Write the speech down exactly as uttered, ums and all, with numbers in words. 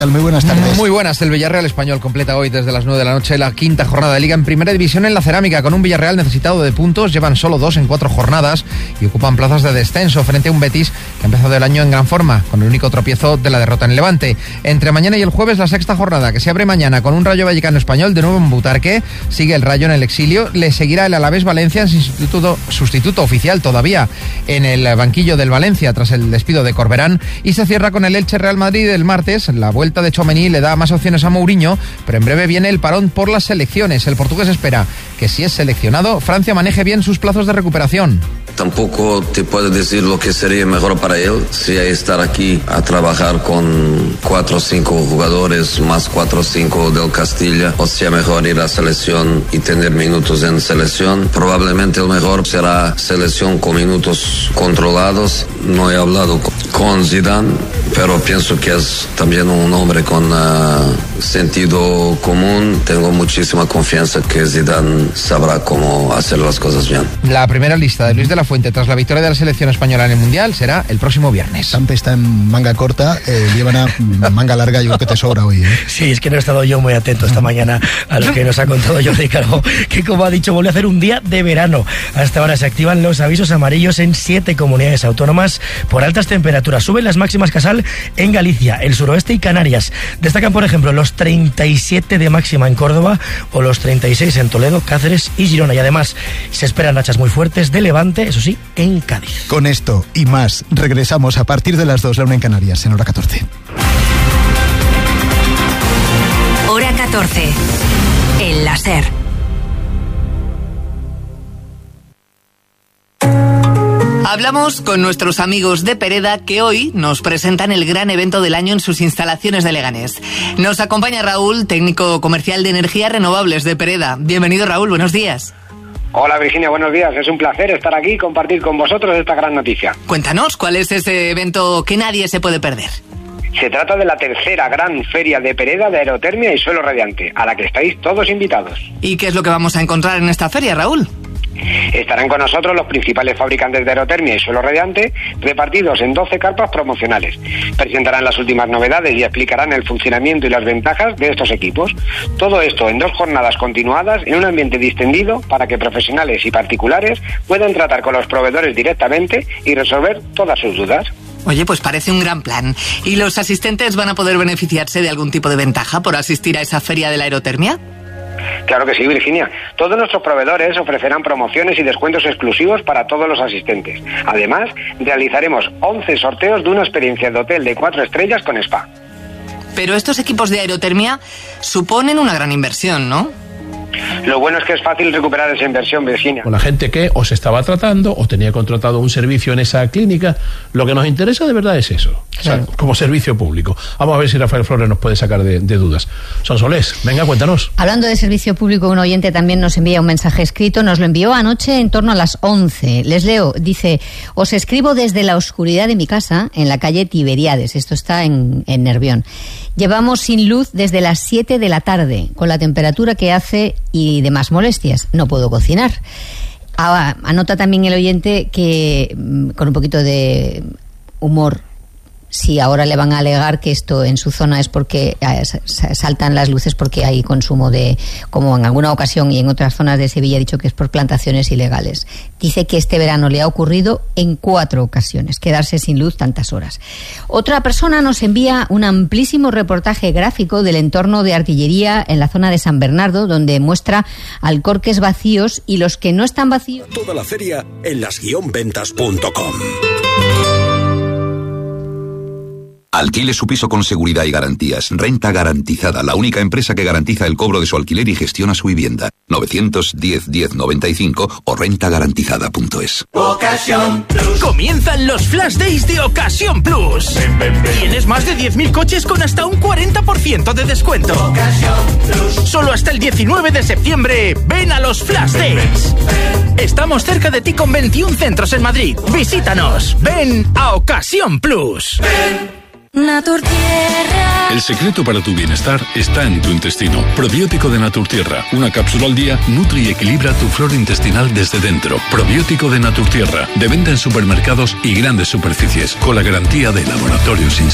Muy buenas tardes. Muy buenas. El Villarreal Español completa hoy desde las nueve de la noche la quinta jornada de Liga en Primera División en la Cerámica, con un Villarreal necesitado de puntos. Llevan solo dos en cuatro jornadas y ocupan plazas de descenso frente a un Betis que ha empezado el año en gran forma, con el único tropiezo de la derrota en Levante. Entre mañana y el jueves, la sexta jornada, que se abre mañana con un Rayo Vallecano Español de nuevo en Butarque. Sigue el Rayo en el exilio. Le seguirá el Alavés Valencia en sustituto, sustituto oficial todavía en el banquillo del Valencia tras el despido de Corberán. Y se cierra con el Elche Real Madrid el martes. La vuelta de Tchouaméni le da más opciones a Mourinho, pero en breve viene el parón por las selecciones. El portugués espera que, si es seleccionado, Francia maneje bien sus plazos de recuperación. Tampoco te puedo decir lo que sería mejor para él, si hay estar aquí a trabajar con cuatro o cinco jugadores más cuatro o cinco del Castilla, o sea mejor ir a selección y tener minutos en selección. Probablemente el mejor será selección con minutos controlados. No he hablado con Zidane, pero pienso que es también un hombre con uh, sentido común. Tengo muchísima confianza que Zidane sabrá cómo hacer las cosas bien. La primera lista de Luis de la Fuente tras la victoria de la selección española en el Mundial será el próximo viernes. Sampe está en manga corta, eh, llevan a manga larga, yo creo que te sobra hoy, ¿eh? Sí, es que no he estado yo muy atento esta mañana a lo que nos ha contado Jordi Calvo, que, como ha dicho, vuelve a hacer un día de verano. Hasta ahora se activan los avisos amarillos en siete comunidades autónomas por altas temperaturas. Suben las máximas Casal en Galicia, el suroeste y Canarias. Destacan, por ejemplo, los treinta y siete de máxima en Córdoba o los treinta y seis en Toledo, Cáceres y Girona. Y además se esperan rachas muy fuertes de levante, eso sí, en Cádiz. Con esto y más, regresamos a partir de las dos, la una en Canarias, en hora catorce. Hora catorce, el láser. Hablamos con nuestros amigos de Pereda, que hoy nos presentan el gran evento del año en sus instalaciones de Leganés. Nos acompaña Raúl, técnico comercial de energías renovables de Pereda. Bienvenido, Raúl, buenos días. Hola Virginia, buenos días. Es un placer estar aquí y compartir con vosotros esta gran noticia. Cuéntanos, ¿cuál es ese evento que nadie se puede perder? Se trata de la tercera gran feria de Pereda de aerotermia y suelo radiante, a la que estáis todos invitados. ¿Y qué es lo que vamos a encontrar en esta feria, Raúl? Estarán con nosotros los principales fabricantes de aerotermia y suelo radiante, repartidos en doce carpas promocionales. Presentarán las últimas novedades y explicarán el funcionamiento y las ventajas de estos equipos. Todo esto en dos jornadas continuadas, en un ambiente distendido, para que profesionales y particulares puedan tratar con los proveedores directamente y resolver todas sus dudas. Oye, pues parece un gran plan. ¿Y los asistentes van a poder beneficiarse de algún tipo de ventaja por asistir a esa feria de la aerotermia? Claro que sí, Virginia. Todos nuestros proveedores ofrecerán promociones y descuentos exclusivos para todos los asistentes. Además, realizaremos once sorteos de una experiencia de hotel de cuatro estrellas con spa. Pero estos equipos de aerotermia suponen una gran inversión, ¿no? Lo bueno es que es fácil recuperar esa inversión, Virginia. Con la gente que o se estaba tratando o tenía contratado un servicio en esa clínica, lo que nos interesa de verdad es eso, claro. O sea, como servicio público. Vamos a ver si Rafael Flores nos puede sacar de, de dudas. Sonsolés, venga, cuéntanos. Hablando de servicio público, un oyente también nos envía un mensaje escrito, nos lo envió anoche en torno a las once. Les leo, dice: os escribo desde la oscuridad de mi casa en la calle Tiberíades, esto está en, en Nervión. Llevamos sin luz desde las siete de la tarde, con la temperatura que hace y demás molestias. No puedo cocinar. Ahora, anota también el oyente que, con un poquito de humor, si ahora le van a alegar que esto en su zona es porque saltan las luces porque hay consumo de, como en alguna ocasión y en otras zonas de Sevilla ha dicho que es por plantaciones ilegales. Dice que este verano le ha ocurrido en cuatro ocasiones, quedarse sin luz tantas horas. Otra persona nos envía un amplísimo reportaje gráfico del entorno de artillería en la zona de San Bernardo, donde muestra alcorques vacíos y los que no están vacíos. Toda la feria en las guion ventas punto com. Alquile su piso con seguridad y garantías. Renta Garantizada, la única empresa que garantiza el cobro de su alquiler y gestiona su vivienda. novecientos diez diez noventa y cinco o renta garantizada punto es. Ocasión Plus. Comienzan los Flash Days de Ocasión Plus. Ven, ven, ven. Tienes más de diez mil coches con hasta un cuarenta por ciento de descuento. Ocasión Plus. Solo hasta el diecinueve de septiembre. Ven a los Flash ven, Days. Ven, ven. Estamos cerca de ti con veintiún centros en Madrid. Visítanos. Ven a Ocasión Plus. Ven. Naturtierra. El secreto para tu bienestar está en tu intestino. Probiótico de Naturtierra. Una cápsula al día nutre y equilibra tu flora intestinal desde dentro. Probiótico de Naturtierra. De venta en supermercados y grandes superficies. Con la garantía de Laboratorios Sin